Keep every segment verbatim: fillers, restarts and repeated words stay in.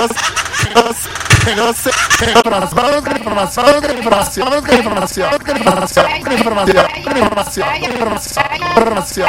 no sé, no sé, no sé, información, información, información, información, información, información, información, información,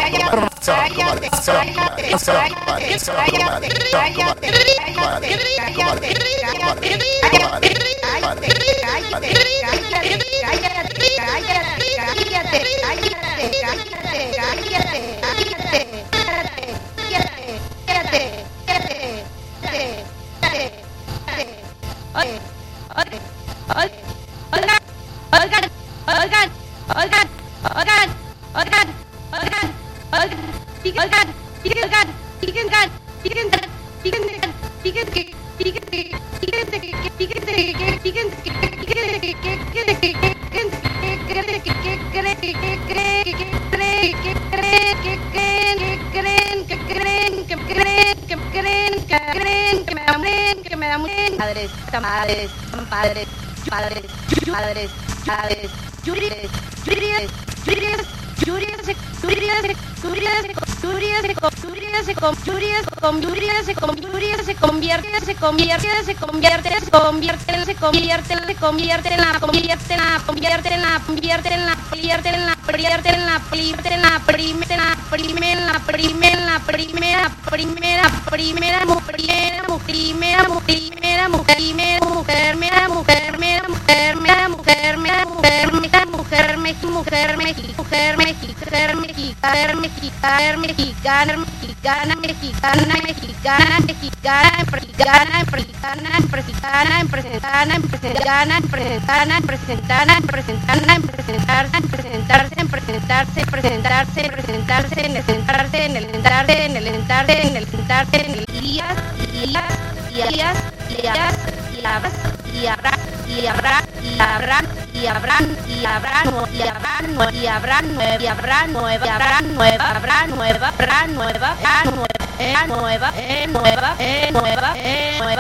Padres, padres, padres, padres, padres, padres, yurides, yurides, yurides, yurides, yurides, yurides, yurides, yurides, yurides, con yurides, se convierte, se convierte, se convierte, se convierte, se convierte, se convierte, se convierte en la, convierte en la, convierte en la, convierte en la, convierte en la, convierte en la, convierte en la, primera, primera, primera, primera, primera, primera, primera, primera, primera, mujer, primera mujer, mera mujer, mera mujer, mera mujer, mera mujer, mera mujer, mujer, mujer, mexicana, mexicana, mexicana, mexicana, mexicana, mexicana, mexicana, mexicana, mexicana, mexicana, mexicana, presentana, presentana, presentana, presentana, presentana, presentarse, presentarse, presentarse, presentarse, presentarse, en el sentarse, en el sentarse, en el sentarse, en el sentarse, en el Elías, Elías, Elías, Elías, y habrá, y habrá, y habrá, y habrá, y habrán, y habrán, y habrán, y habrán, y habrán, nueva, habrá nueva, habrá nueva, habrá nueva, habrá nueva, nueva, nueva, nueva, nueva, nueva.